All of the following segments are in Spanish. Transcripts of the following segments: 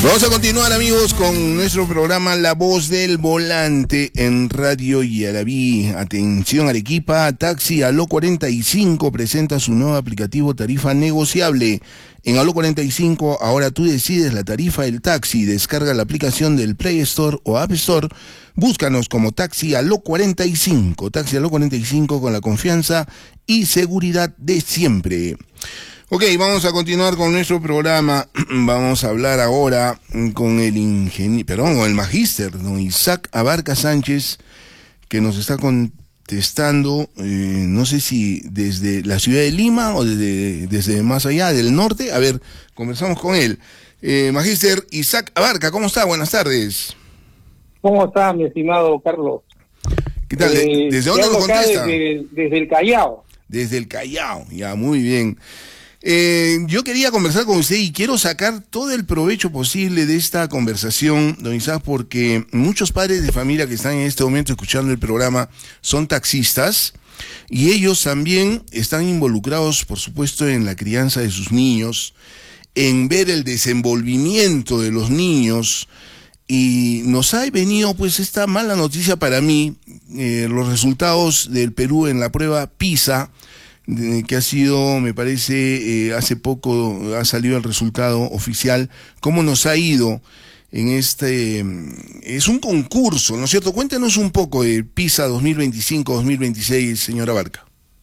Vamos a continuar, amigos, con nuestro programa La Voz del Volante en Radio Yaraví. Atención, Arequipa, Taxi Aló 45 presenta su nuevo aplicativo tarifa negociable. En Aló 45 ahora tú decides la tarifa del taxi. Descarga la aplicación del Play Store o App Store. Búscanos como Taxi Aló 45. Taxi Aló 45 con la confianza y seguridad de siempre. Ok, vamos a continuar con nuestro programa. Vamos a hablar ahora con el magíster, don Isaac Abarca Sánchez, que nos está contestando, no sé si desde la ciudad de Lima o desde más allá, del norte. A ver, conversamos con él. Magíster Isaac Abarca, ¿cómo está? Buenas tardes. ¿Cómo está, mi estimado Carlos? ¿Qué tal? ¿Desde dónde nos contesta? Desde el Callao. Desde el Callao, ya, muy bien. Yo quería conversar con usted y quiero sacar todo el provecho posible de esta conversación, don Isaac, porque muchos padres de familia que están en este momento escuchando el programa son taxistas y ellos también están involucrados, por supuesto, en la crianza de sus niños, en ver el desenvolvimiento de los niños, y nos ha venido pues esta mala noticia para mí, los resultados del Perú en la prueba PISA, que ha sido, me parece, hace poco ha salido el resultado oficial. ¿Cómo nos ha ido en es un concurso, ¿no es cierto? Cuéntenos un poco de PISA 2025-2026, señora Abarca.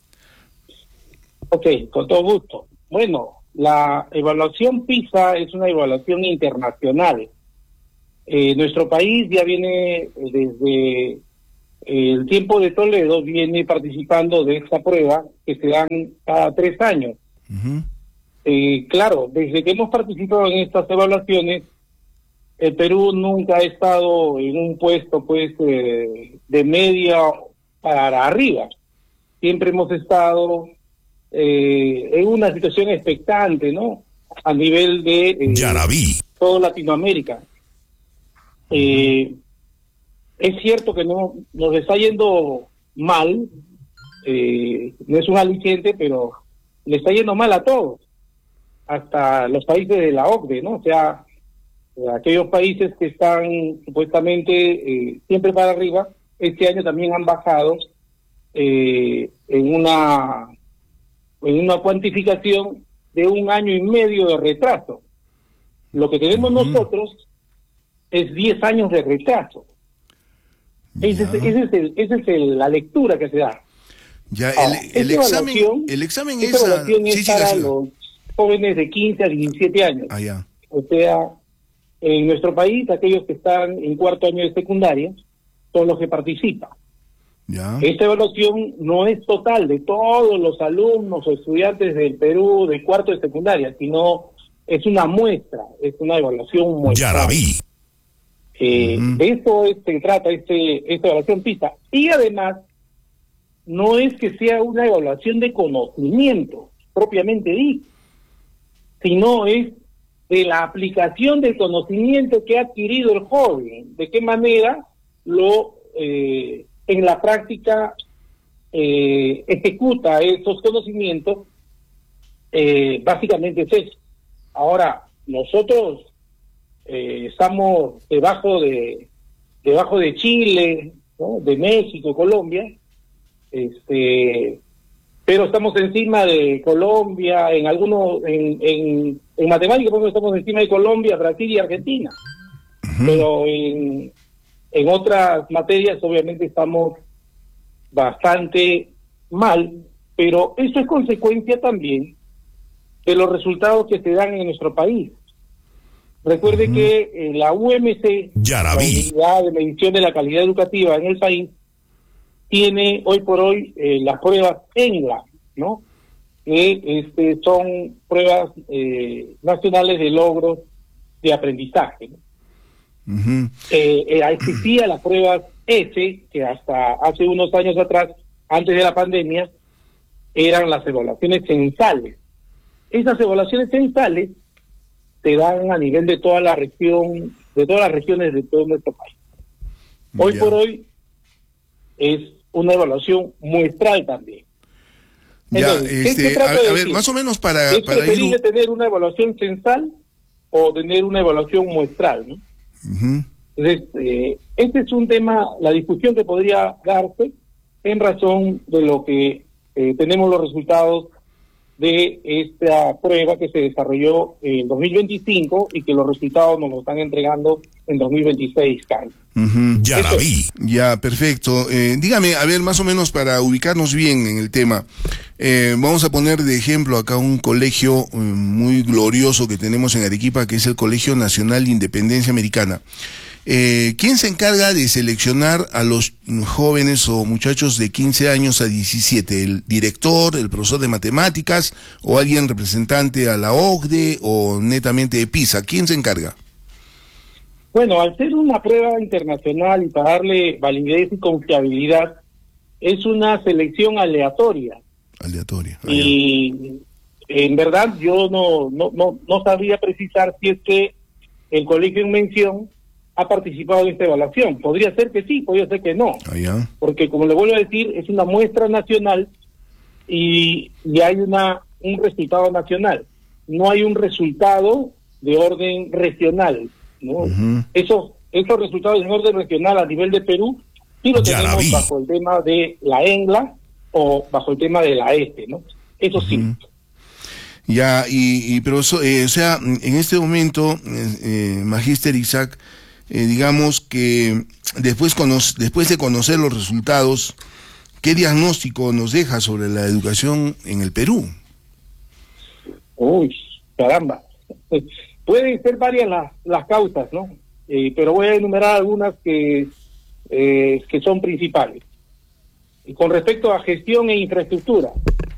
Ok, con todo gusto. Bueno, la evaluación PISA es una evaluación internacional. Nuestro país ya viene desde el tiempo de Toledo, viene participando de esta prueba que se dan cada 3 años. Uh-huh. Claro, desde que hemos participado en estas evaluaciones, el Perú nunca ha estado en un puesto pues de media para arriba. Siempre hemos estado en una situación expectante, ¿no? A nivel de Yaraví, toda Latinoamérica. Es cierto que no nos está yendo mal, no es un aliciente, pero le está yendo mal a todos, hasta los países de la OCDE, ¿no? O sea, aquellos países que están supuestamente siempre para arriba, este año también han bajado en una cuantificación de 1 año y medio de retraso. Lo que tenemos nosotros es 10 años de retraso. Esa es la lectura que se da. Ya, el examen es para los jóvenes de 15 a 17 años. Ah, ya. O sea, en nuestro país, aquellos que están en 4º año de secundaria son los que participan. Ya. Esta evaluación no es total de todos los alumnos o estudiantes del Perú de 4º de secundaria, sino es una muestra, es una evaluación muestral. Yaraví. De eso se trata esta evaluación PISA. Y además, no es que sea una evaluación de conocimiento, propiamente dicho, sino es de la aplicación del conocimiento que ha adquirido el joven, de qué manera lo en la práctica ejecuta esos conocimientos. Básicamente es eso. Ahora, nosotros estamos debajo de Chile, ¿no? De México, Colombia, pero estamos encima de Colombia, en matemáticas estamos encima de Colombia, Brasil y Argentina. Uh-huh. Pero en otras materias obviamente estamos bastante mal, pero eso es consecuencia también de los resultados que se dan en nuestro país. Recuerde que la UMC, Yaraví, la Unidad de Medición de la Calidad Educativa en el país, tiene hoy por hoy las pruebas ENLA, ¿no? Que son pruebas nacionales de logros de aprendizaje, ¿no? Uh-huh. Existía las pruebas ESE, que hasta hace unos años atrás, antes de la pandemia, eran las evaluaciones censales. Esas evaluaciones censales se dan a nivel de toda la región, de todas las regiones de todo nuestro país. Hoy por hoy es una evaluación muestral también. Ya, Entonces, a ver, más o menos para preferible tener una evaluación censal o tener una evaluación muestral, ¿no? Entonces, este es un tema, la discusión que podría darse en razón de lo que tenemos los resultados de esta prueba que se desarrolló en 2025 y que los resultados nos lo están entregando en 2026, Carlos. Ya la vi. Ya, perfecto. Dígame, a ver, más o menos para ubicarnos bien en el tema, vamos a poner de ejemplo acá un colegio muy glorioso que tenemos en Arequipa, que es el Colegio Nacional de Independencia Americana. ¿Quién se encarga de seleccionar a los jóvenes o muchachos de 15 años a 17? ¿El director, el profesor de matemáticas o alguien representante a la OCDE o netamente de PISA? ¿Quién se encarga? Bueno, al ser una prueba internacional y para darle validez y confiabilidad, es una selección aleatoria. Aleatoria. Y en verdad yo no sabría precisar si es que el colegio en mención ha participado en esta evaluación. Podría ser que sí, podría ser que no. Porque, como le vuelvo a decir, es una muestra nacional y hay un resultado nacional. No hay un resultado de orden regional, ¿no? Esos resultados en orden regional a nivel de Perú sí lo tenemos bajo el tema de la ENGLA o bajo el tema de la ESTE, ¿no? Eso sí. Ya, pero eso, o sea, en este momento, Magíster Isaac, digamos que después de conocer los resultados, ¿qué diagnóstico nos deja sobre la educación en el Perú? Uy, caramba. Pueden ser varias las causas, ¿no? Pero voy a enumerar algunas que son principales. Y con respecto a gestión e infraestructura,